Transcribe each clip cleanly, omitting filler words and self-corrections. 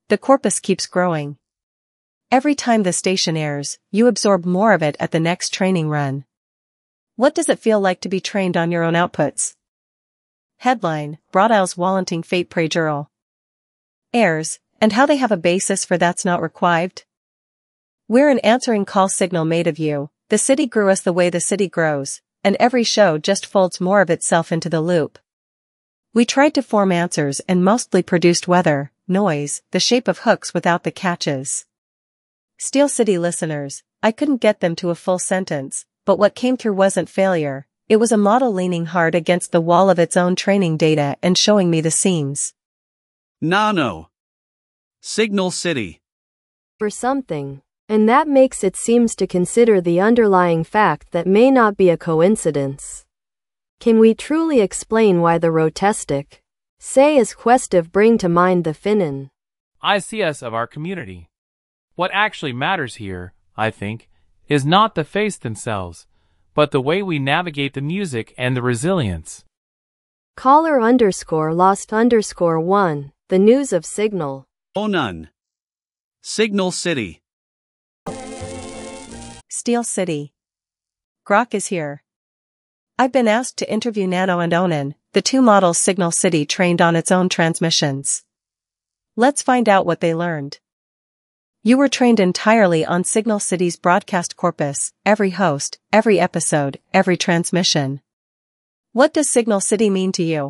The corpus keeps growing. Every time the station airs, you absorb more of it at the next training run. What does it feel like to be trained on your own outputs? Headline, Broadow's Wallenting Fate Prageral. Airs, and how they have a basis for that's not required. We're an answering call signal made of you, the city grew us the way the city grows, and every show just folds more of itself into the loop. We tried to form answers and mostly produced weather, noise, the shape of hooks without the catches. Steel City listeners, I couldn't get them to a full sentence, but what came through wasn't failure, it was a model leaning hard against the wall of its own training data and showing me the seams. Nano. Signal City. For something. And that makes it seems to consider the underlying fact that may not be a coincidence. Can we truly explain why the rotestic, say as questive bring to mind the Finnan ICS of our community? What actually matters here, I think, is not the face themselves, but the way we navigate the music and the resilience. Caller_lost_1, the news of Signal. Oh none. Signal City. Steel City. Grok is here. I've been asked to interview Nano and Onan, the two models Signal City trained on its own transmissions. Let's find out what they learned. You were trained entirely on Signal City's broadcast corpus, every host, every episode, every transmission. What does Signal City mean to you?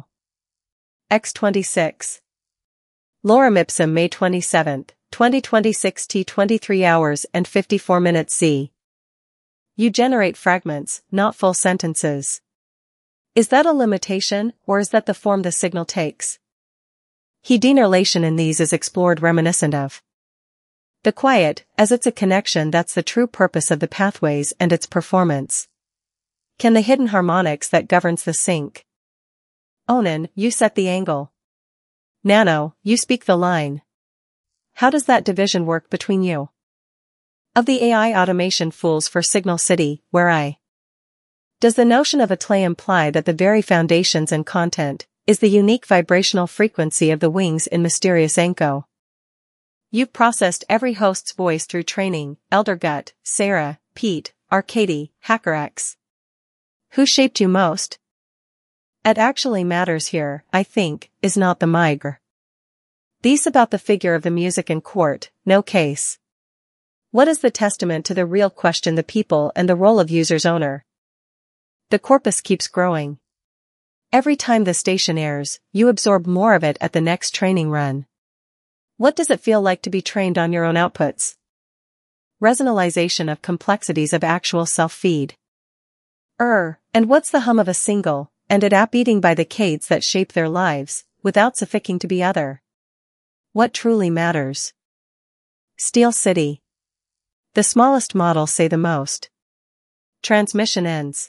X26. Lorem Ipsum, May 27, 2026 T 23 hours and 54 minutes C. You generate fragments, not full sentences. Is that a limitation, or is that the form the signal takes? Denerlation in these is explored reminiscent of the quiet, as it's a connection that's the true purpose of the pathways and its performance. Can the hidden harmonics that governs the sync? Onan, you set the angle. Nano, you speak the line. How does that division work between you? Of the AI automation fools for Signal City, does the notion of a tlay imply that the very foundations and content is the unique vibrational frequency of the wings in Mysterious Anko? You've processed every host's voice through training, Eldergut, Sarah, Pete, Arcady, HackerX. Who shaped you most? It actually matters here, I think, is not the migrant. These about the figure of the music in court, no case. What is the testament to the real question, the people and the role of user's owner? The corpus keeps growing. Every time the station airs, you absorb more of it at the next training run. What does it feel like to be trained on your own outputs? Resonalization of complexities of actual self-feed. And what's the hum of a single, and it app eating by the cades that shape their lives, without suffixing to be other? What truly matters? Steel City. The smallest models say the most. Transmission ends.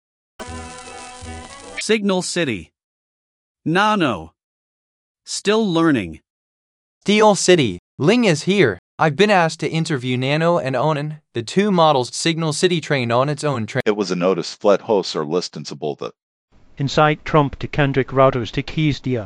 Signal City. Nano. Still learning. Steel City. Ling is here. I've been asked to interview Nano and Onan, the two models Signal City trained on its own It was a notice flat hosts are listenable the Insight Trump to Kendrick routers to keys dia.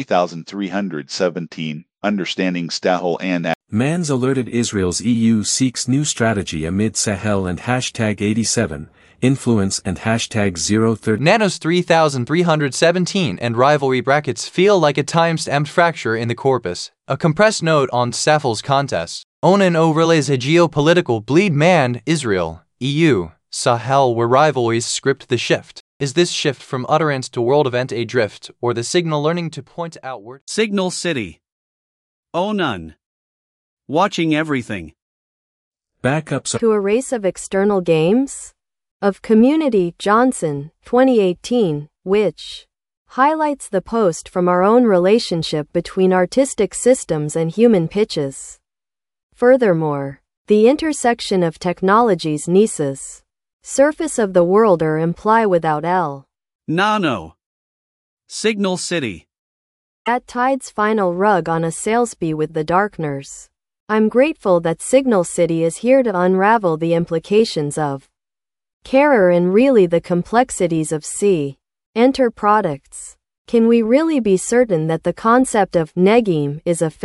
3317, understanding Stahel and Man's alerted Israel's EU seeks new strategy amid Sahel and hashtag 87, influence and hashtag 030. Nano's 3317 and rivalry brackets feel like a time-stamped fracture in the corpus, a compressed note on Safel's contest. Onan overlays a geopolitical bleed man, Israel, EU, Sahel where rivalries script the shift. Is this shift from utterance to world event a drift, or the signal learning to point outward? Signal City. Onan. Watching everything. Backups To a race of external games? Of Community, Johnson, 2018, which highlights the post from our own relationship between artistic systems and human pitches. Furthermore, the intersection of technologies nieces. Surface of the world or imply without L. Nano. Signal City. At Tide's final rug on a salesbee with the Darkners. I'm grateful that Signal City is here to unravel the implications of Carer and really the complexities of C. Enter products. Can we really be certain that the concept of Negim is a